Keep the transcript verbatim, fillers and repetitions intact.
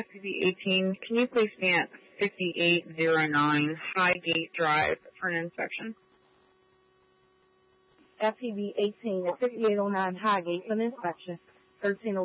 F P V eighteen. Can you place me at fifty-eight oh nine Highgate Drive for an inspection? F P V eighteen at fifty-eight oh nine Highgate for an inspection. thirteen